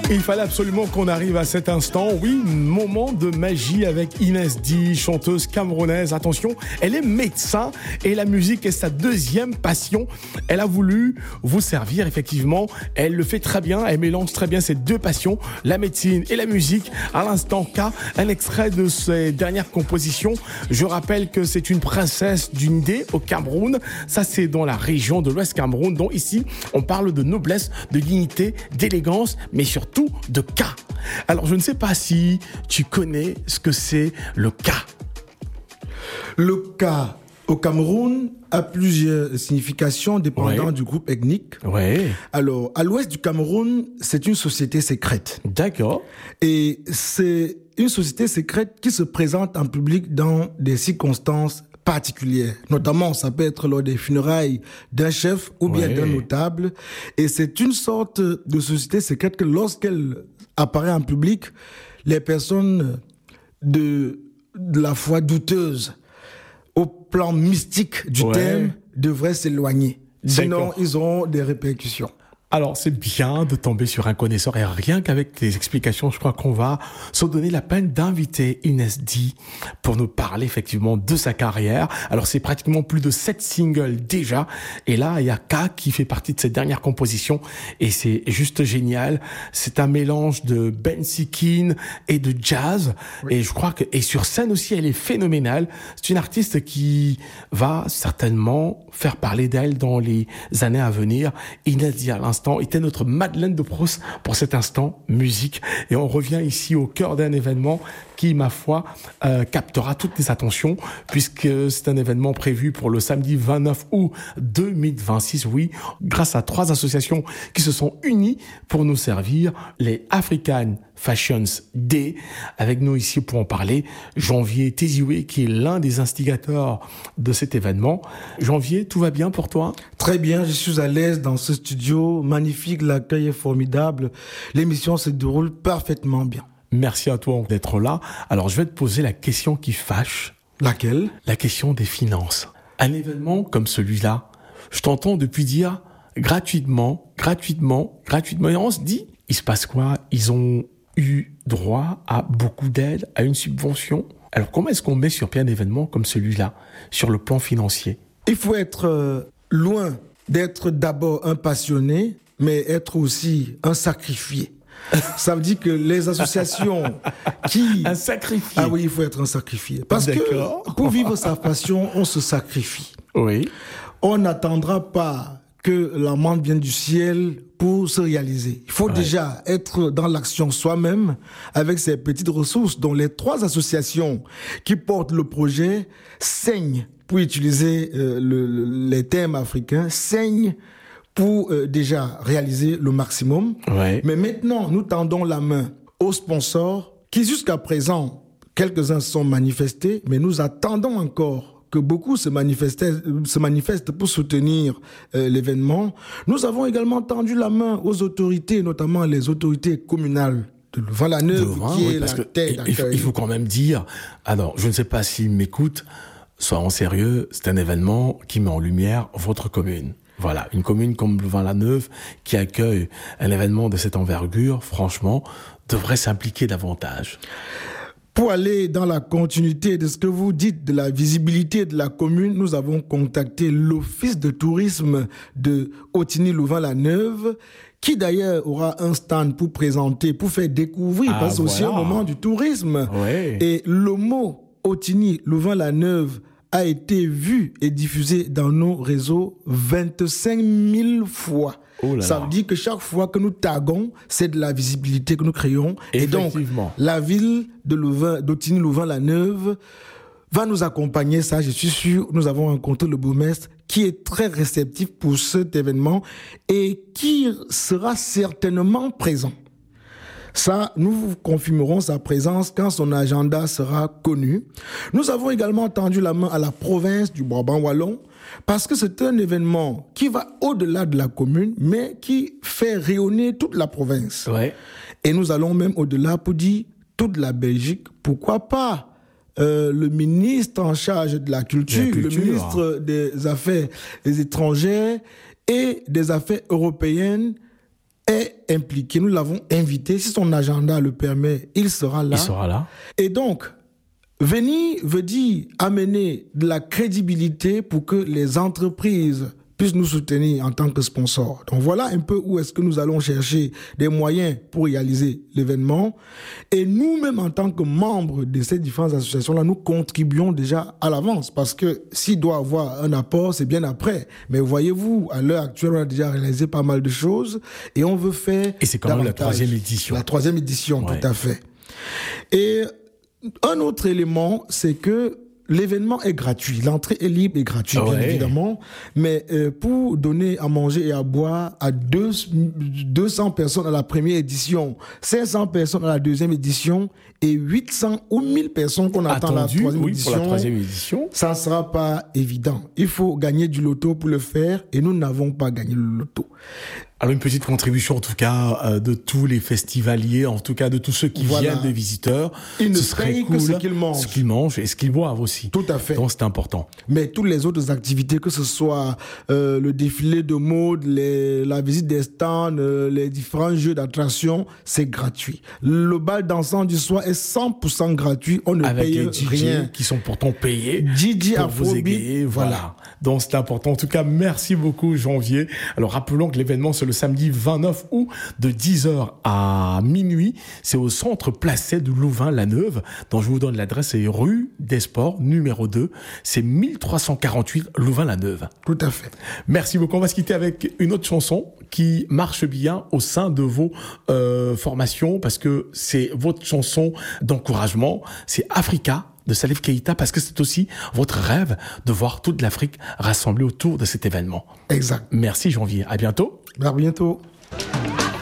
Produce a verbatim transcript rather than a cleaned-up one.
Il fallait absolument qu'on arrive à cet instant. Oui, moment de magie avec Inès D, chanteuse camerounaise. Attention, elle est médecin et la musique est sa deuxième passion. Elle a voulu vous servir, effectivement. Elle le fait très bien. Elle mélange très bien ces deux passions, la médecine et la musique. À l'instant K, un extrait de ses dernières compositions. Je rappelle que c'est une princesse d'une idée au Cameroun. Ça, c'est dans la région de l'Ouest Cameroun. Donc ici, on parle de noblesse, de dignité, d'élégance, mais surtout de K. Alors, je ne sais pas si tu connais ce que c'est le K. Le K au Cameroun a plusieurs significations dépendant Ouais. du groupe ethnique. Ouais. Alors, à l'ouest du Cameroun, c'est une société secrète. D'accord. Et c'est une société secrète qui se présente en public dans des circonstances particulières. Notamment, ça peut être lors des funérailles d'un chef ou bien Ouais. d'un notable. Et c'est une sorte de société secrète que lorsqu'elle apparaît en public, les personnes de, de la foi douteuse, au plan mystique du Ouais. thème, devraient s'éloigner. Sinon, D'accord. ils auront des répercussions. Alors, c'est bien de tomber sur un connaisseur et rien qu'avec tes explications, je crois qu'on va se donner la peine d'inviter Inès D pour nous parler effectivement de sa carrière. Alors, c'est pratiquement plus de sept singles déjà. Et là, il y a K qui fait partie de ses dernières compositions et c'est juste génial. C'est un mélange de Ben Sikin et de jazz. Oui. Et je crois que, et sur scène aussi, elle est phénoménale. C'est une artiste qui va certainement faire parler d'elle dans les années à venir. Inès D à l'instant était notre Madeleine de Proust pour cet instant musique. Et on revient ici au cœur d'un événement qui, ma foi, euh, captera toutes les attentions puisque c'est un événement prévu pour le samedi vingt-neuf août deux mille vingt-six. Oui, grâce à trois associations qui se sont unies pour nous servir, les African Fashions Day. Avec nous ici pour en parler, Janvier Tézioué, qui est l'un des instigateurs de cet événement. Janvier, tout va bien pour toi? Très bien, je suis à l'aise dans ce studio. Magnifique, l'accueil est formidable. L'émission se déroule parfaitement bien. Merci à toi d'être là. Alors, je vais te poser la question qui fâche. Laquelle? La question des finances. Un événement comme celui-là, je t'entends depuis dire gratuitement, gratuitement, gratuitement. Et on se dit, il se passe quoi? Ils ont eu droit à beaucoup d'aide, à une subvention. Alors, comment est-ce qu'on met sur pied un événement comme celui-là, sur le plan financier? Il faut être euh, loin d'être d'abord un passionné, mais être aussi un sacrifié. Ça veut dire que les associations qui... Un sacrifié. Ah oui, il faut être un sacrifié. Parce D'accord. que pour vivre sa passion, on se sacrifie. Oui. On n'attendra pas que la manne vienne du ciel pour se réaliser. Il faut ouais. déjà être dans l'action soi-même avec ses petites ressources dont les trois associations qui portent le projet saignent, pour utiliser euh, le, le, les termes africains, saignent pour euh, déjà réaliser le maximum. Ouais. Mais maintenant, nous tendons la main aux sponsors qui jusqu'à présent, quelques-uns se sont manifestés, mais nous attendons encore que beaucoup se manifestent, se manifestent pour soutenir euh, l'événement. Nous avons également tendu la main aux autorités, notamment les autorités communales de Louvain-la-Neuve, qui oui, est parce la que tête il, faut, il faut quand même dire, alors je ne sais pas s'ils m'écoutent, soyons sérieux, c'est un événement qui met en lumière votre commune. Voilà, une commune comme Louvain-la-Neuve qui accueille un événement de cette envergure, franchement, devrait s'impliquer davantage. Pour aller dans la continuité de ce que vous dites de la visibilité de la commune, nous avons contacté l'office de tourisme de Otigny-Louvain-la-Neuve, qui d'ailleurs aura un stand pour présenter, pour faire découvrir, ah, parce que c'est voilà. aussi un moment du tourisme. Ouais. Et le mot Otigny-Louvain-la-Neuve a été vu et diffusé dans nos réseaux vingt-cinq mille fois. Oh là Ça veut dire que chaque fois que nous taguons, c'est de la visibilité que nous créons. Et donc, la ville de Louvain, d'Otigny-Louvain-la-Neuve va nous accompagner. Ça, je suis sûr. Nous avons rencontré le bourgmestre qui est très réceptif pour cet événement et qui sera certainement présent. Ça, nous vous confirmerons sa présence quand son agenda sera connu. Nous avons également tendu la main à la province du Brabant-Wallon parce que c'est un événement qui va au-delà de la commune, mais qui fait rayonner toute la province. Ouais. Et nous allons même au-delà pour dire toute la Belgique. Pourquoi pas euh, le ministre en charge de la culture, la culture le ministre hein. des Affaires des étrangères et des Affaires européennes est impliqué. Nous l'avons invité. Si son agenda le permet, il sera là. Il sera là. Et donc, venir veut dire amener de la crédibilité pour que les entreprises puissent nous soutenir en tant que sponsors. Donc voilà un peu où est-ce que nous allons chercher des moyens pour réaliser l'événement. Et nous-mêmes, en tant que membres de ces différentes associations-là, nous contribuons déjà à l'avance. Parce que s'il doit avoir un apport, c'est bien après. Mais voyez-vous, à l'heure actuelle, on a déjà réalisé pas mal de choses et on veut faire Et c'est quand même la troisième édition. La troisième édition, ouais. Tout à fait. Et un autre élément, c'est que l'événement est gratuit. L'entrée est libre et gratuite, ouais. bien évidemment. Mais euh, pour donner à manger et à boire à deux, deux cents personnes à la première édition, cinq cents personnes à la deuxième édition et huit cents ou mille personnes qu'on attend à la troisième, oui, édition, pour la troisième édition, ça ne sera pas évident. Il faut gagner du loto pour le faire et nous n'avons pas gagné le loto. Alors une petite contribution en tout cas euh, de tous les festivaliers, en tout cas de tous ceux qui voilà. viennent des visiteurs. Ils ne ce serait payent cool, que ce qu'ils mangent. Ce qu'ils mangent et ce qu'ils boivent aussi. Tout à fait. Donc c'est important. Mais toutes les autres activités, que ce soit euh, le défilé de mode, les, la visite des stands, euh, les différents jeux d'attraction, c'est gratuit. Le bal dansant du soir est cent pour cent gratuit. On ne Avec paye les D J rien. Qui sont pourtant payés D J pour vous égayer. Voilà. voilà. Donc c'est important. En tout cas, merci beaucoup Janvier. Alors rappelons que l'événement c'est le samedi vingt-neuf août de dix heures à minuit. C'est au centre Placet de Louvain-la-Neuve. dont je vous donne l'adresse, c'est rue des Sports, numéro deux. C'est mille trois cent quarante-huit Louvain-la-Neuve. Tout à fait. Merci beaucoup. On va se quitter avec une autre chanson qui marche bien au sein de vos euh, formations parce que c'est votre chanson d'encouragement. C'est Africa de Salif Keïta parce que c'est aussi votre rêve de voir toute l'Afrique rassemblée autour de cet événement. Exact. Merci Janvier. À bientôt. À bientôt.